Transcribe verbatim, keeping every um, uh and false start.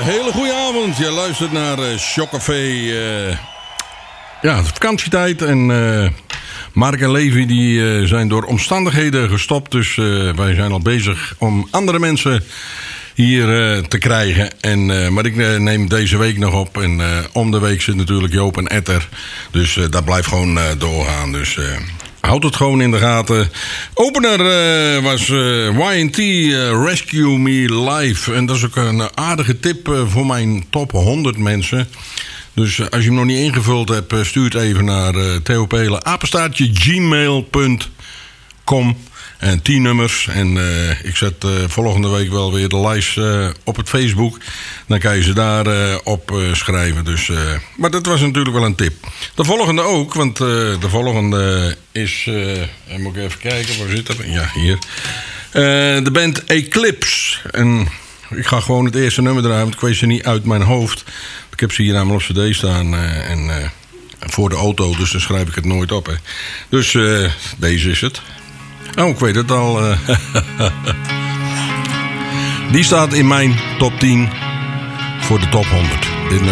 hele goede avond. Je luistert naar uh, Shock Café. Uh, ja, het is vakantietijd. En uh, Mark en Levi die, uh, zijn door omstandigheden gestopt. Dus uh, wij zijn al bezig om andere mensen hier uh, te krijgen. En, uh, maar ik uh, neem deze week nog op. En uh, om de week zit natuurlijk Joop en Etter. Dus uh, dat blijft gewoon uh, doorgaan. Dus... Uh, houd het gewoon in de gaten. Opener uh, was uh, Y en T uh, Rescue Me Live. En dat is ook een aardige tip uh, voor mijn top honderd mensen. Dus uh, als je hem nog niet ingevuld hebt, uh, stuur het even naar uh, Theo Pelen, apenstaartje gmail punt com. En tien nummers. En uh, ik zet uh, volgende week wel weer de lijst uh, op het Facebook. Dan kan je ze daar uh, op uh, schrijven. Dus, uh, maar dat was natuurlijk wel een tip. De volgende ook. Want uh, de volgende is... Uh, moet ik even kijken. Waar zit dat? Ja, hier. Uh, de band Eclipse. En ik ga gewoon het eerste nummer draaien. Want ik weet ze niet uit mijn hoofd. Ik heb ze hier namelijk op cd staan. Uh, en uh, voor de auto. Dus dan schrijf ik het nooit op. Hè. Dus uh, deze is het. Oh, ik weet het al. Uh, Die staat in mijn top tien voor de top honderd.